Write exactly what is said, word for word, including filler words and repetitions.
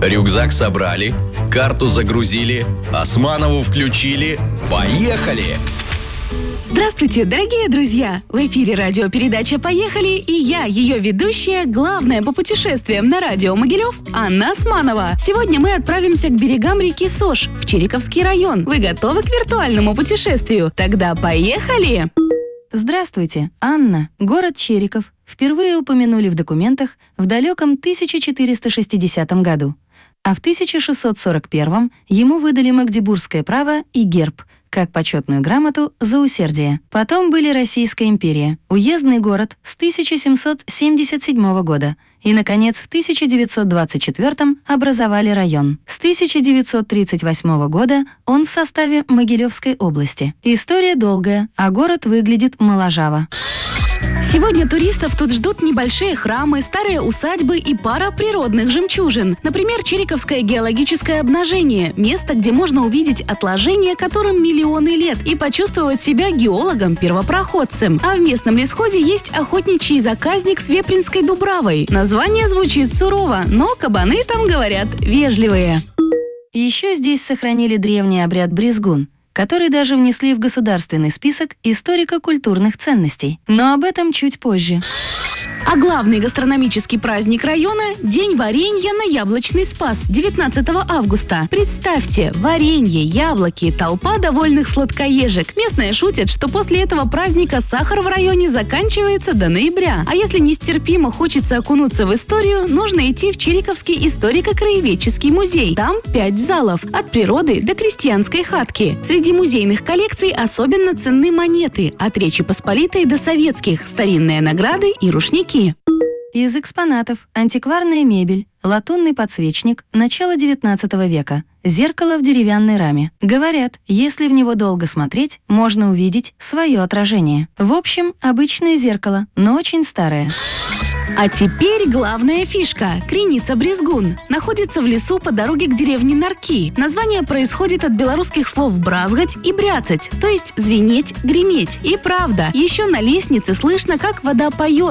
Рюкзак собрали, карту загрузили, Османову включили. Поехали! Здравствуйте, дорогие друзья! В эфире радиопередача «Поехали» и я, ее ведущая, главная по путешествиям на радио Могилев, Анна Османова. Сегодня мы отправимся к берегам реки Сош, в Чириковский район. Вы готовы к виртуальному путешествию? Тогда поехали! Здравствуйте, Анна, город Чериков. Впервые упомянули в документах в далеком тысяча четыреста шестидесятом году. А в тысяча шестьсот сорок первом ему выдали магдебургское право и герб, как почетную грамоту за усердие. Потом были Российская империя, уездный город с тысяча семьсот семьдесят седьмого года. И, наконец, в тысяча девятьсот двадцать четвёртом образовали район. С тысяча девятьсот тридцать восьмого года он в составе Могилевской области. История долгая, а город выглядит моложаво. Сегодня туристов тут ждут небольшие храмы, старые усадьбы и пара природных жемчужин. Например, Чириковское геологическое обнажение – место, где можно увидеть отложения, которым миллионы лет, и почувствовать себя геологом-первопроходцем. А в местном лесхозе есть охотничий заказник с Вепринской дубравой. Название звучит сурово, но кабаны там, говорят, вежливые. Еще здесь сохранили древний обряд брезгун, который даже внесли в государственный список историко-культурных ценностей. Но об этом чуть позже. А главный гастрономический праздник района – День варенья на Яблочный Спас, девятнадцатого августа. Представьте, варенье, яблоки, толпа довольных сладкоежек. Местные шутят, что после этого праздника сахар в районе заканчивается до ноября. А если нестерпимо хочется окунуться в историю, нужно идти в Чириковский историко-краеведческий музей. Там пять залов, от природы до крестьянской хатки. Среди музейных коллекций особенно ценны монеты, от Речи Посполитой до советских, старинные награды и рушники. Из экспонатов антикварная мебель, латунный подсвечник начала девятнадцатого века, зеркало в деревянной раме. Говорят, если в него долго смотреть, можно увидеть свое отражение. В общем, обычное зеркало, но очень старое. А теперь главная фишка – Криница-Брезгун. Находится в лесу по дороге к деревне Нарки. Название происходит от белорусских слов «бразгать» и «бряцать», то есть звенеть, греметь. И правда, еще на лестнице слышно, как вода поет,